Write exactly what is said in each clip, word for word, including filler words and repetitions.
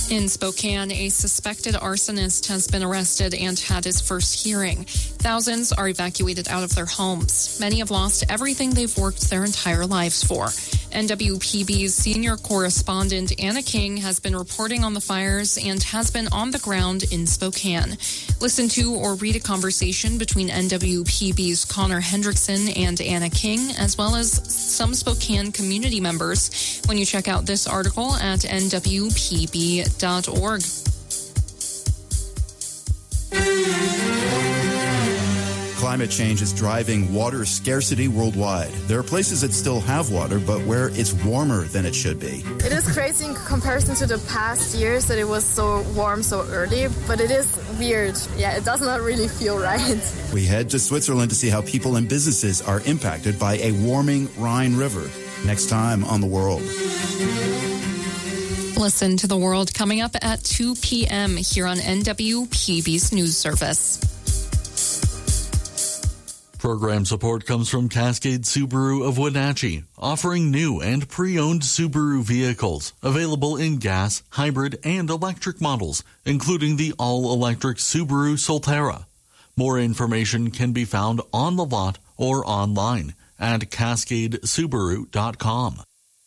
In Spokane, a suspected arsonist has been arrested and had his first hearing. Thousands are evacuated out of their homes. Many have lost everything they've worked their entire lives for. N W P B's senior correspondent Anna King has been reporting on the fires and has been on the ground in Spokane. Listen to or read a conversation between N W P B's Connor Hendrickson and Anna King, as well as some Spokane community members, when you check out this article at N W P B dot org. Climate change is driving water scarcity worldwide. There are places that still have water, but where it's warmer than it should be. It is crazy in comparison to the past years that it was so warm so early, but it is weird. Yeah, it does not really feel right. We head to Switzerland to see how people and businesses are impacted by a warming Rhine River. Next time on The World. Listen to The World coming up at two p.m. here on N W P B's News Service. Program support comes from Cascade Subaru of Wenatchee, offering new and pre-owned Subaru vehicles available in gas, hybrid, and electric models, including the all-electric Subaru Solterra. More information can be found on the lot or online at cascade subaru dot com.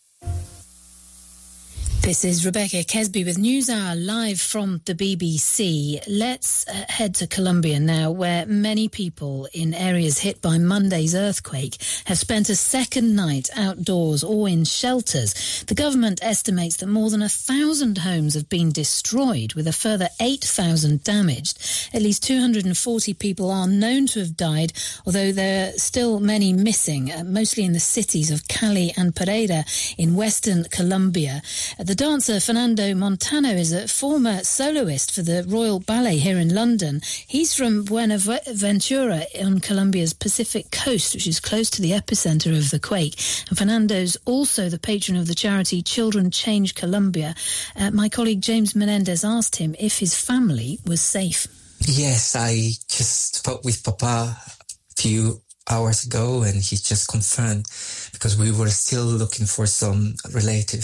This is Rebecca Kesby with NewsHour live from the B B C. Let's uh, head to Colombia now, where many people in areas hit by Monday's earthquake have spent a second night outdoors or in shelters. The government estimates that more than a thousand homes have been destroyed, with a further eight thousand damaged. At least two hundred forty people are known to have died, although there are still many missing, uh, mostly in the cities of Cali and Pereira in western Colombia. Uh, The dancer Fernando Montano is a former soloist for the Royal Ballet here in London. He's from Buenaventura on Colombia's Pacific coast, which is close to the epicenter of the quake. And Fernando's also the patron of the charity Children Change Colombia. Uh, my colleague James Menendez asked him if his family was safe. Yes, I just spoke with Papa a few hours ago, and he just confirmed, because we were still looking for some relative.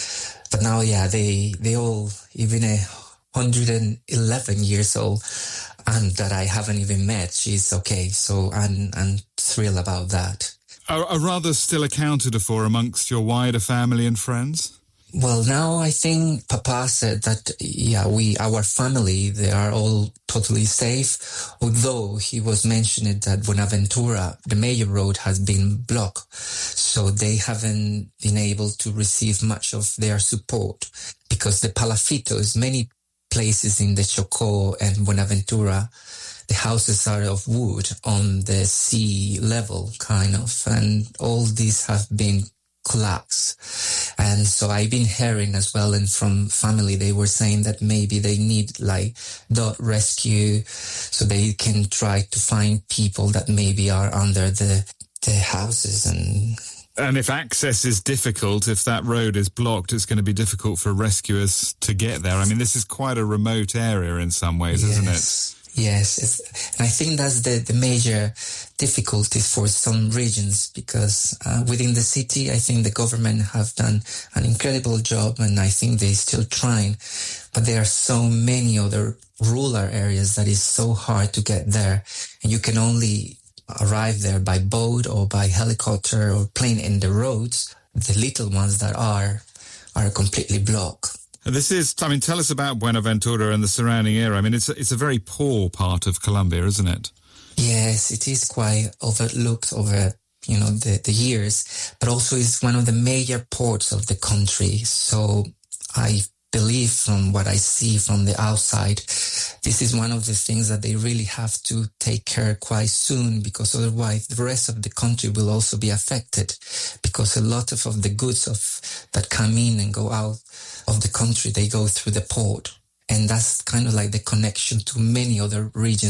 But now, yeah, they they all, even a one hundred eleven years old, and that I haven't even met, she's okay. So I'm, I'm thrilled about that. Are, are others still accounted for amongst your wider family and friends? Well, now I think Papa said that, yeah, we, our family, they are all totally safe, although he was mentioning that Buenaventura, the major road, has been blocked. So they haven't been able to receive much of their support, because the Palafitos, many places in the Chocó and Buenaventura, the houses are of wood on the sea level, kind of, and all these have been collapse. And so I've been hearing as well, and from family, they were saying that maybe they need like dot rescue, so they can try to find people that maybe are under the the houses. And and if access is difficult, if that road is blocked, it's going to be difficult for rescuers to get there. I mean, this is quite a remote area in some ways, yes. isn't it? Yes, it's, and I think that's the, the major difficulty for some regions, because uh, within the city, I think the government have done an incredible job, and I think they're still trying. But there are so many other rural areas that is so hard to get there, and you can only arrive there by boat or by helicopter or plane in the roads. The little ones that are are completely blocked. This is, I mean, tell us about Buenaventura and the surrounding area. I mean, it's a, it's a very poor part of Colombia, isn't it? Yes, it is quite overlooked over, you know, the, the years, but also it's one of the major ports of the country. So I believe, from what I see from the outside, this is one of the things that they really have to take care quite soon, because otherwise the rest of the country will also be affected, because a lot of, of the goods of that come in and go out of the country, they go through the port. And that's kind of like the connection to many other regions.